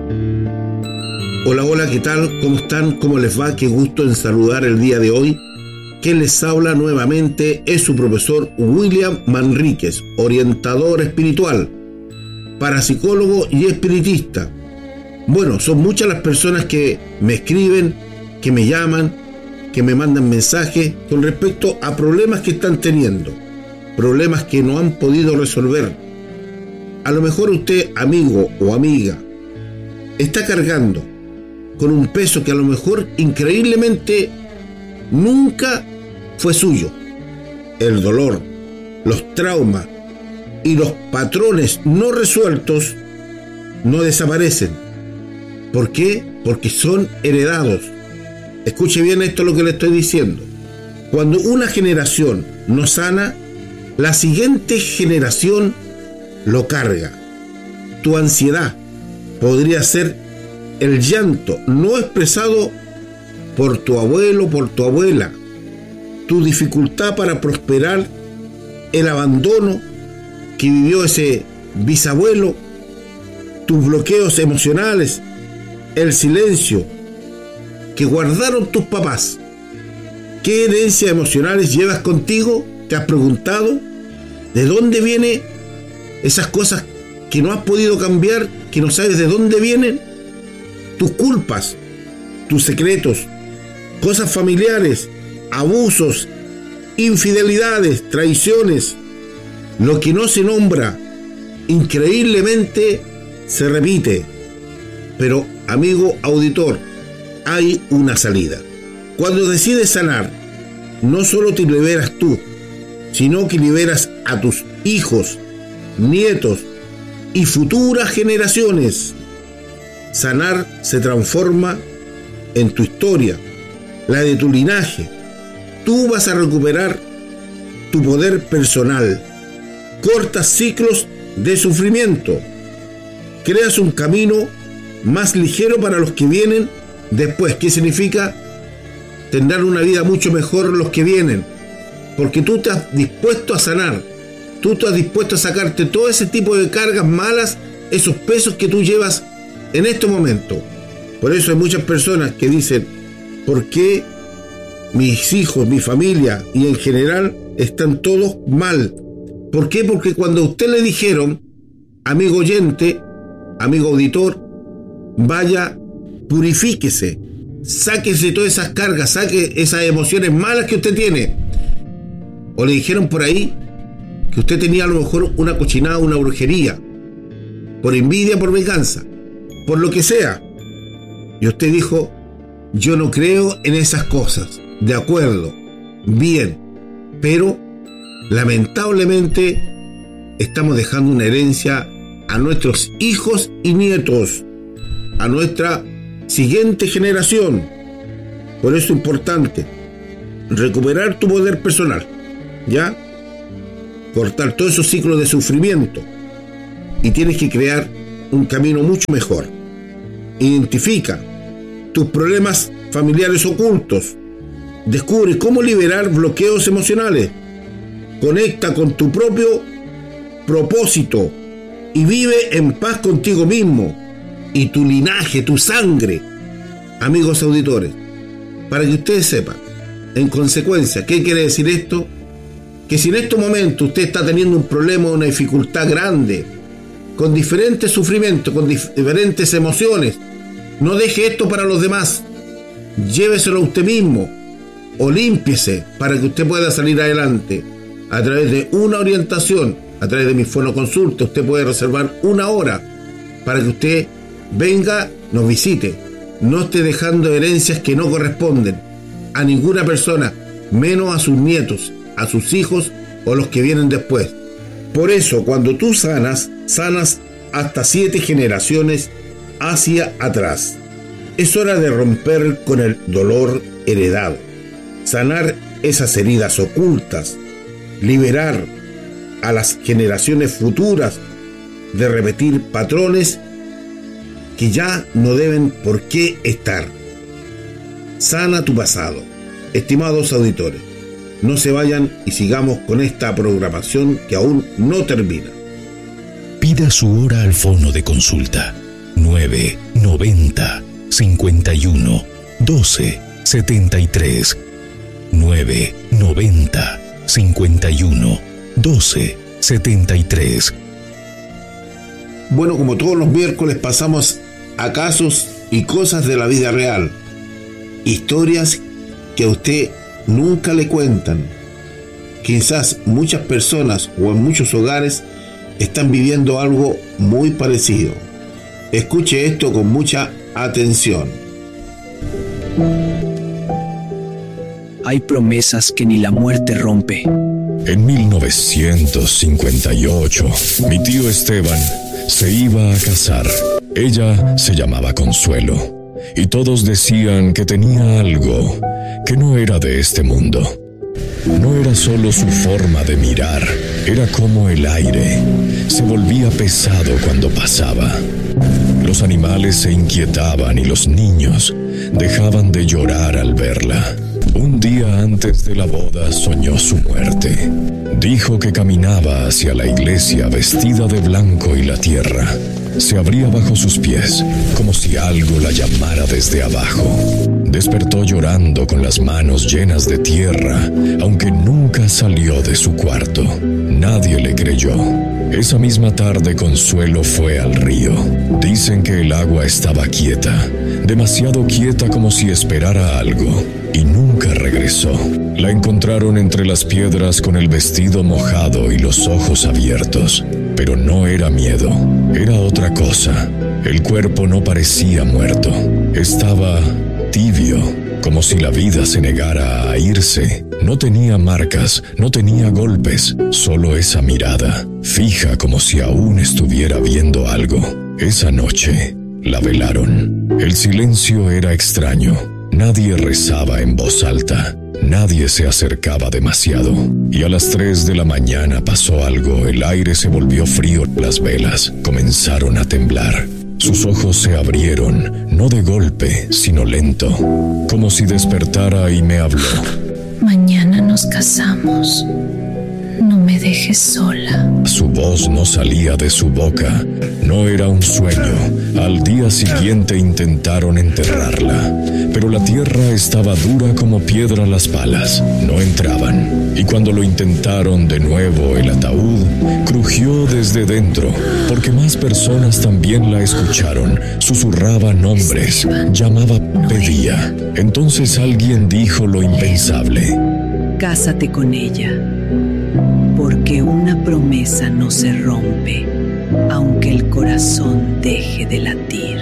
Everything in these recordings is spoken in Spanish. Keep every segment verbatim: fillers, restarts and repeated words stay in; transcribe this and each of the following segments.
Hola, hola, ¿qué tal? ¿Cómo están? ¿Cómo les va? Qué gusto en saludar el día de hoy. Quien les habla nuevamente es su profesor William Manríquez, orientador espiritual, parapsicólogo y espiritista. Bueno, son muchas las personas que me escriben, que me llaman, que me mandan mensajes con respecto a problemas que están teniendo, problemas que no han podido resolver. A lo mejor usted, amigo o amiga, está cargando con un peso que a lo mejor increíblemente nunca fue suyo. El dolor, los traumas y los patrones no resueltos no desaparecen. ¿Por qué? Porque son heredados. Escuche bien esto lo que le estoy diciendo. Cuando una generación no sana, la siguiente generación lo carga. Tu ansiedad podría ser el llanto no expresado por tu abuelo, por tu abuela. Tu dificultad para prosperar, el abandono que vivió ese bisabuelo, tus bloqueos emocionales, el silencio que guardaron tus papás. ¿Qué herencias emocionales llevas contigo? ¿Te has preguntado? ¿De dónde vienen esas cosas que no has podido cambiar, que no sabes de dónde vienen? Tus culpas, tus secretos, cosas familiares, abusos, infidelidades, traiciones. Lo que no se nombra, increíblemente se repite. Pero, amigo auditor, hay una salida. Cuando decides sanar, no solo te liberas tú, sino que liberas a tus hijos, nietos y futuras generaciones. Sanar se transforma en tu historia, la de tu linaje. Tú vas a recuperar tu poder personal. Cortas ciclos de sufrimiento. Creas un camino más ligero para los que vienen después. ¿Qué significa? Tendrán una vida mucho mejor los que vienen, porque tú estás dispuesto a sanar. Tú estás dispuesto a sacarte todo ese tipo de cargas malas, esos pesos que tú llevas en este momento. Por eso hay muchas personas que dicen: ¿por qué mis hijos, mi familia y en general están todos mal? ¿Por qué? Porque cuando a usted le dijeron, amigo oyente, amigo auditor, vaya, purifíquese, sáquese todas esas cargas, saque esas emociones malas que usted tiene. O le dijeron por ahí que usted tenía a lo mejor una cochinada, una brujería, por envidia, por venganza, por lo que sea. Y usted dijo: yo no creo en esas cosas. De acuerdo, bien, pero lamentablemente estamos dejando una herencia a nuestros hijos y nietos, a nuestra siguiente generación. Por eso es importante recuperar tu poder personal, ¿ya? Cortar todos esos ciclos de sufrimiento, y tienes que crear un camino mucho mejor. Identifica tus problemas familiares ocultos. Descubre cómo liberar bloqueos emocionales. Conecta con tu propio propósito y vive en paz contigo mismo y tu linaje, tu sangre. Amigos auditores, para que ustedes sepan, en consecuencia, ¿qué quiere decir esto? Que si en este momento usted está teniendo un problema, una dificultad grande, con diferentes sufrimientos, con dif- diferentes emociones, no deje esto para los demás. Lléveselo a usted mismo o límpiese para que usted pueda salir adelante. A través de una orientación, a través de mi fonoconsulta, usted puede reservar una hora para que usted venga, nos visite. No esté dejando herencias que no corresponden a ninguna persona, menos a sus nietos, a sus hijos o los que vienen después. Por eso, cuando tú sanas, sanas hasta siete generaciones hacia atrás. Es hora de romper con el dolor heredado, sanar esas heridas ocultas, liberar a las generaciones futuras de repetir patrones que ya no deben por qué estar. Sana tu pasado. Estimados auditores, no se vayan y sigamos con esta programación que aún no termina. Pida su hora al fono de consulta nueve noventa, cincuenta y uno, doce, setenta y tres. nueve noventa, cincuenta y uno, doce, setenta y tres. Bueno, como todos los miércoles pasamos a casos y cosas de la vida real. Historias que a usted nunca le cuentan. Quizás muchas personas o en muchos hogares están viviendo algo muy parecido. Escuche esto con mucha atención. Hay promesas que ni la muerte rompe. En mil novecientos cincuenta y ocho, mi tío Esteban se iba a casar. Ella se llamaba Consuelo, y todos decían que tenía algo que no era de este mundo. No era solo su forma de mirar, era como el aire. Se volvía pesado cuando pasaba. Los animales se inquietaban y los niños dejaban de llorar al verla. Un día antes de la boda soñó su muerte. Dijo que caminaba hacia la iglesia vestida de blanco y la tierra se abría bajo sus pies, como si algo la llamara desde abajo. Despertó llorando con las manos llenas de tierra, aunque nunca salió de su cuarto. Nadie le creyó. Esa misma tarde Consuelo fue al río. Dicen que el agua estaba quieta, demasiado quieta como si esperara algo, y nunca regresó. La encontraron entre las piedras con el vestido mojado y los ojos abiertos, pero no era miedo, era otra cosa. El cuerpo no parecía muerto, estaba tibio, como si la vida se negara a irse. No tenía marcas, no tenía golpes, solo esa mirada, fija como si aún estuviera viendo algo. Esa noche la velaron. El silencio era extraño. Nadie rezaba en voz alta. Nadie se acercaba demasiado. Y a las tres de la mañana pasó algo. El aire se volvió frío. Las velas comenzaron a temblar. Sus ojos se abrieron, no de golpe, sino lento, como si despertara y me habló. Mañana nos casamos. No me dejes sola. Su voz no salía de su boca. No era un sueño. Al día siguiente intentaron enterrarla, pero la tierra estaba dura como piedra las palas. No entraban. Y cuando lo intentaron de nuevo, el ataúd crujió desde dentro, porque más personas también la escucharon. Susurraba nombres, llamaba, pedía. Entonces alguien dijo lo impensable. Cásate con ella, porque una promesa no se rompe, aunque el corazón deje de latir.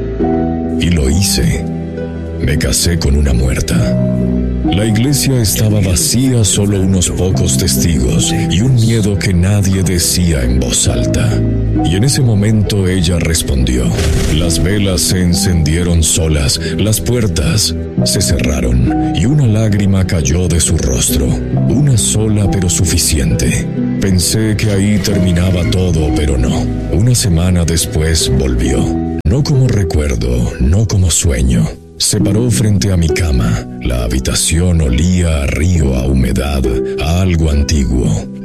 Y lo hice. Me casé con una muerta. La iglesia estaba vacía, solo unos pocos testigos y un miedo que nadie decía en voz alta. Y en ese momento ella respondió. Las velas se encendieron solas, las puertas se cerraron y una lágrima cayó de su rostro. Una sola pero suficiente. Pensé que ahí terminaba todo, pero no. Una semana después volvió. No como recuerdo, no como sueño. Se paró frente a mi cama. La habitación olía a río, a humedad, a algo antiguo.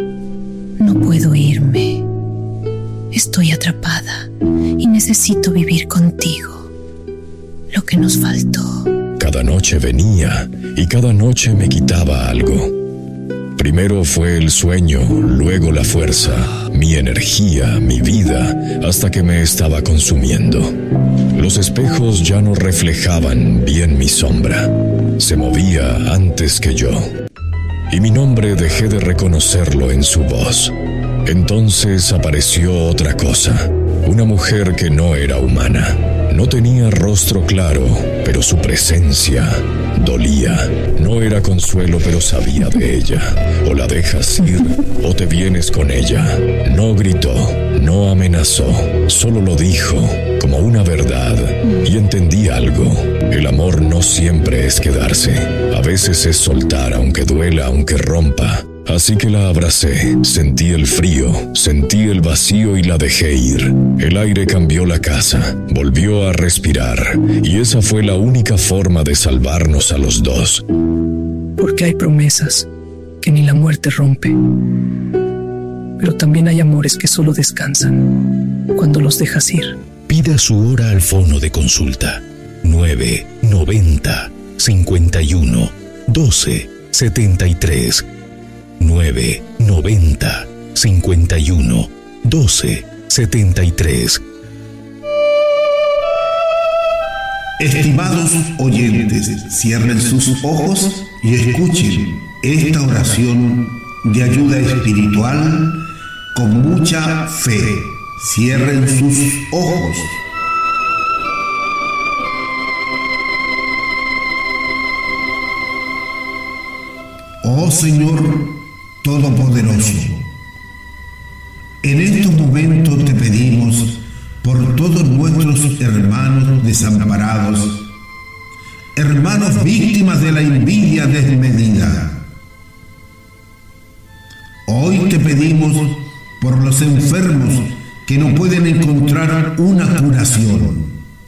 No puedo irme. Estoy atrapada y necesito vivir contigo. Lo que nos faltó. Cada noche venía y cada noche me quitaba algo. Primero fue el sueño, luego la fuerza, mi energía, mi vida, hasta que me estaba consumiendo. Los espejos ya no reflejaban bien mi sombra. Se movía antes que yo. Y mi nombre dejé de reconocerlo en su voz. Entonces apareció otra cosa, una mujer que no era humana. No tenía rostro claro, pero su presencia dolía. No era Consuelo, pero sabía de ella. O la dejas ir, o te vienes con ella. No gritó, no amenazó, solo lo dijo como una verdad. Y entendí algo. El amor no siempre es quedarse. A veces es soltar, aunque duela, aunque rompa. Así que la abracé, sentí el frío, sentí el vacío y la dejé ir. El aire cambió la casa, volvió a respirar, y esa fue la única forma de salvarnos a los dos. Porque hay promesas que ni la muerte rompe. Pero también hay amores que solo descansan cuando los dejas ir. Pida su hora al fono de consulta nueve noventa cincuenta y uno doce setenta y tres. nueve noventa cincuenta y uno doce setenta y tres. Estimados oyentes, cierren sus ojos y escuchen esta oración de ayuda espiritual con mucha fe. Cierren sus ojos. Oh Señor Todopoderoso, en estos momentos te pedimos por todos nuestros hermanos desamparados, hermanos víctimas de la envidia desmedida. Hoy te pedimos por los enfermos que no pueden encontrar una curación,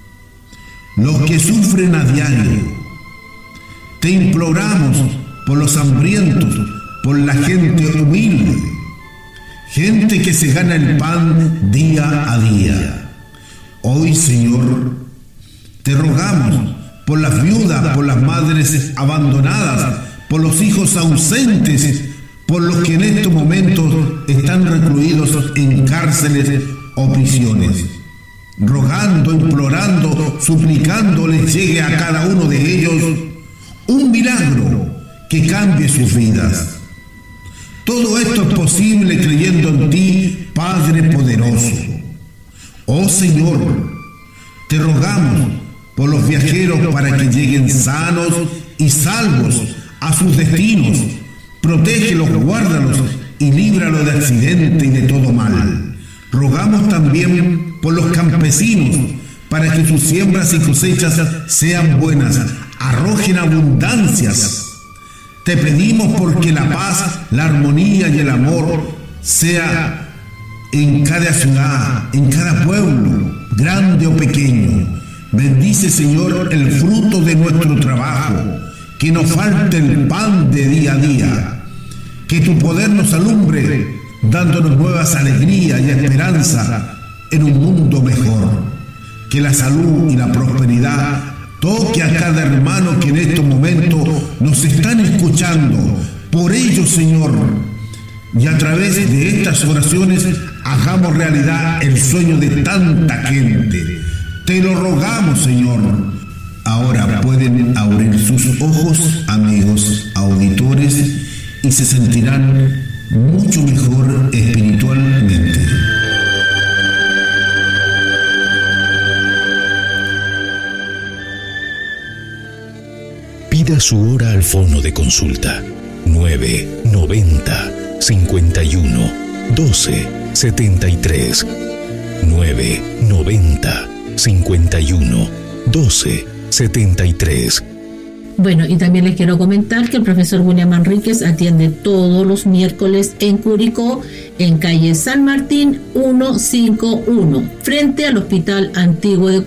los que sufren a diario. Te imploramos por los hambrientos, por la gente humilde, gente que se gana el pan día a día. Hoy, Señor, te rogamos por las viudas, por las madres abandonadas, por los hijos ausentes, por los que en estos momentos están recluidos en cárceles o prisiones. Rogando, implorando, suplicando les llegue a cada uno de ellos un milagro que cambie sus vidas. Todo esto es posible creyendo en ti, Padre poderoso. Oh Señor, te rogamos por los viajeros para que lleguen sanos y salvos a sus destinos. Protégelos, guárdalos y líbralos de accidente y de todo mal. Rogamos también por los campesinos para que sus siembras y cosechas sean buenas, arrojen abundancias. Te pedimos porque la paz, la armonía y el amor sea en cada ciudad, en cada pueblo, grande o pequeño. Bendice, Señor, el fruto de nuestro trabajo, que nos falte el pan de día a día, que tu poder nos alumbre, dándonos nuevas alegrías y esperanza en un mundo mejor. Que la salud y la prosperidad toque a cada hermano que en estos momentos nos están escuchando. Por ello, Señor, y a través de estas oraciones hagamos realidad el sueño de tanta gente. Te lo rogamos, Señor. Ahora pueden abrir sus ojos, amigos auditores, y se sentirán mucho mejor espiritualmente. Pida su hora al fono de consulta nueve noventa cincuenta y uno doce setenta y tres. nueve noventa cincuenta y uno doce setenta y tres. Bueno, y también les quiero comentar que el profesor William Manríquez atiende todos los miércoles en Curicó, en calle San Martín ciento cincuenta y uno, frente al Hospital Antiguo de